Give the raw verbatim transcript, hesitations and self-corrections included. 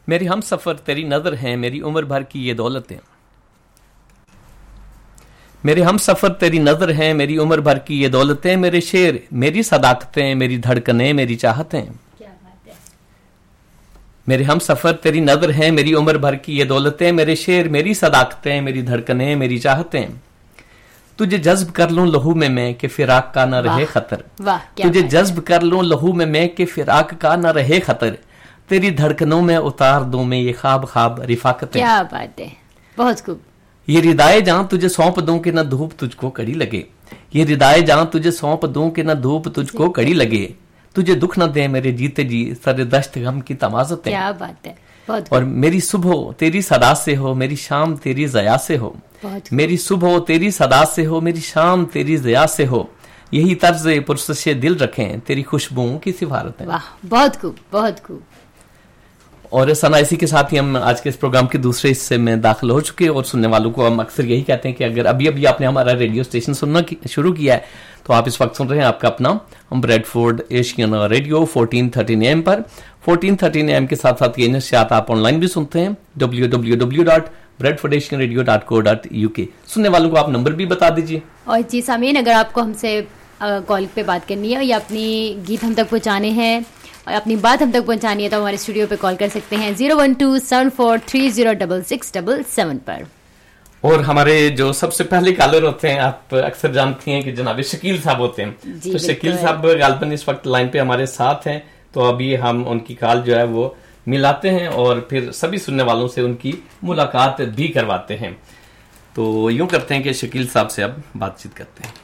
मेरी हम सफर तेरी नजर है, मेरी उम्र भर की ये दौलतें। मेरे हम सफर तेरी नजर है, मेरी उम्र भर की ये दौलतें, मेरे शेर मेरी सदाकतें, मेरी धड़कनें मेरी चाहतें। मेरे हम सफर तेरी नजर है, मेरी उम्र भर की ये दौलतें, मेरे शेर मेरी सदाकतें, मेरी धड़कनें मेरी चाहतें। तुझे जज्ब कर लूं लहू में मैं कि फिराक का न रहे खतर। तुझे जज्ब कर लूं लहू में मैं कि फिराक का न रहे खतर। तेरी धड़कनों में उतार दूं मैं ये ख्वाब ख्वाब रिफाकतें। क्या बात है, बहुत खूब। ये रिदाए जान तुझे सौंप दूं कि न धूप तुझको कड़ी लगे। ये रिदाए जान तुझे सौंप दूं कि न धूप तुझको कड़ी लगे। तुझे दुख न दे मेरे जीते जी सर दश्त गम की तमाज़तें। क्या बात है, बहुत और मेरी सुबह तेरी सदा से हो, मेरी शाम तेरी ज़या से हो। मेरी सुबह तेरी सदा से हो, मेरी शाम तेरी ज़या से हो। यही तर्ज पुरसशे दिल रखें, तेरी खुशबुओं की सिफारतें। वाह, बहुत खूब, बहुत खूब। और सना, इसी के साथ ही हम आज के इस प्रोग्राम के दूसरे हिस्से में दाखिल हो चुके हैं। और सुनने वालों को हम अक्सर यही कहते हैं कि अगर अभी अभी आपने हमारा रेडियो स्टेशन सुनना शुरू किया है तो आप इस वक्त सुन रहे हैं आपका अपना हम Bradford Asian radio fourteen thirteen M पर। फोर्टीन थर्टीन एम के साथ साथ ये नशियात आप ऑनलाइन भी सुनते हैं W W W dot Bradford Asian radio dot co dot U के। सुनने वालों को आप नंबर भी बता दीजिए। और जी सामीन, अगर आपको हमसे कॉल पे बात करनी है या अपनी गीत हम तक पहुँचाने हैं और अपनी बात हम तक पहुंचानी है तो हमारे स्टूडियो पे कॉल कर सकते हैं zero one two seven four three zero double six double seven पर। और हमारे जो सबसे पहले कॉलर होते हैं, आप अक्सर जानती हैं कि जनाब शकील साहब होते हैं। तो शकील साहब गालबन इस वक्त लाइन पे हमारे साथ हैं, तो अभी हम उनकी कॉल जो है वो मिलाते हैं और फिर सभी सुनने वालों से उनकी मुलाकात भी करवाते हैं। तो यूं करते हैं कि शकील साहब से अब बातचीत करते हैं।